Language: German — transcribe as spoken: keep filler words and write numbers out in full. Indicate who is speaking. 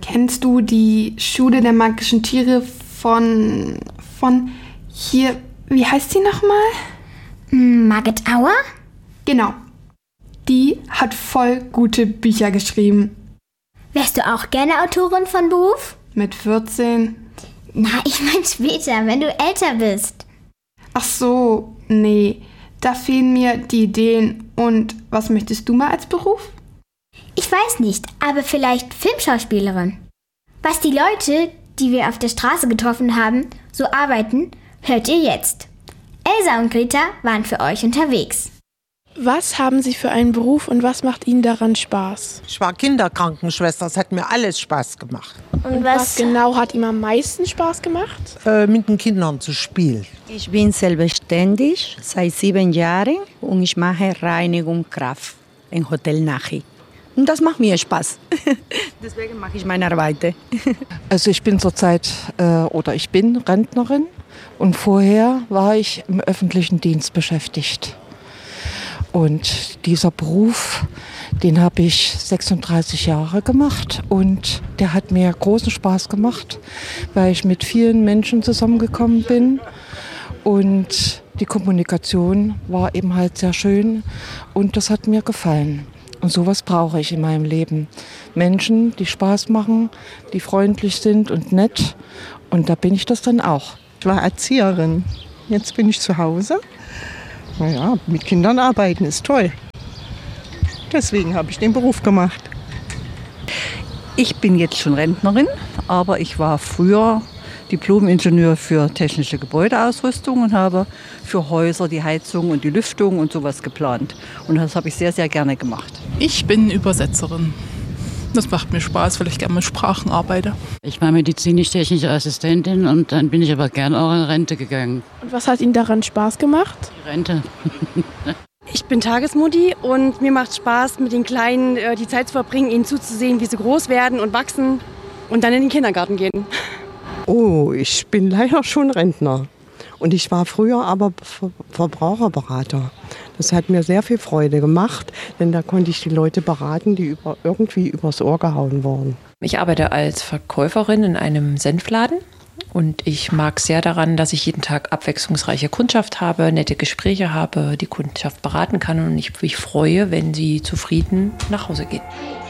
Speaker 1: Kennst du die Schule der magischen Tiere von, von hier, wie heißt sie nochmal?
Speaker 2: Margit Auer?
Speaker 1: Genau. Die hat voll gute Bücher geschrieben.
Speaker 2: Wärst du auch gerne Autorin von Beruf?
Speaker 1: Mit vierzehn?
Speaker 2: Na, ich meine später, wenn du älter bist.
Speaker 1: Ach so, nee. Da fehlen mir die Ideen. Und was möchtest du mal als Beruf?
Speaker 2: Ich weiß nicht, aber vielleicht Filmschauspielerin. Was die Leute, die wir auf der Straße getroffen haben, so arbeiten, hört ihr jetzt. Elsa und Greta waren für euch unterwegs.
Speaker 3: Was haben Sie für einen Beruf und was macht Ihnen daran Spaß?
Speaker 4: Ich war Kinderkrankenschwester, es hat mir alles Spaß gemacht.
Speaker 3: Und was, was genau hat Ihnen am meisten Spaß gemacht?
Speaker 4: Äh, mit den Kindern zu spielen.
Speaker 5: Ich bin selbstständig seit sieben Jahren und ich mache Reinigung Kraft im Hotel Nachi. Und das macht mir Spaß. Deswegen mache ich meine Arbeit.
Speaker 6: Also ich bin zurzeit äh, oder ich bin Rentnerin und vorher war ich im öffentlichen Dienst beschäftigt. Und dieser Beruf, den habe ich sechsunddreißig Jahre gemacht und der hat mir großen Spaß gemacht, weil ich mit vielen Menschen zusammengekommen bin und die Kommunikation war eben halt sehr schön und das hat mir gefallen. Und sowas brauche ich in meinem Leben. Menschen, die Spaß machen, die freundlich sind und nett und da bin ich das dann auch.
Speaker 7: Ich war Erzieherin, jetzt bin ich zu Hause. Naja, mit Kindern arbeiten ist toll. Deswegen habe ich den Beruf gemacht.
Speaker 8: Ich bin jetzt schon Rentnerin, aber ich war früher Diplom-Ingenieur für technische Gebäudeausrüstung und habe für Häuser die Heizung und die Lüftung und sowas geplant. Und das habe ich sehr, sehr gerne gemacht.
Speaker 9: Ich bin Übersetzerin. Das macht mir Spaß, weil ich gerne mit Sprachen arbeite.
Speaker 10: Ich war medizinisch-technische Assistentin und dann bin ich aber gerne auch in Rente gegangen.
Speaker 3: Und was hat Ihnen daran Spaß gemacht?
Speaker 10: Die Rente.
Speaker 11: Ich bin Tagesmutti und mir macht Spaß, mit den Kleinen äh, die Zeit zu verbringen, ihnen zuzusehen, wie sie groß werden und wachsen und dann in den Kindergarten gehen.
Speaker 7: Oh, ich bin leider schon Rentner. Und ich war früher aber Ver- Verbraucherberater. Das hat mir sehr viel Freude gemacht, denn da konnte ich die Leute beraten, die über, irgendwie übers Ohr gehauen wurden.
Speaker 12: Ich arbeite als Verkäuferin in einem Senfladen und ich mag sehr daran, dass ich jeden Tag abwechslungsreiche Kundschaft habe, nette Gespräche habe, die Kundschaft beraten kann und ich mich freue, wenn sie zufrieden nach Hause gehen.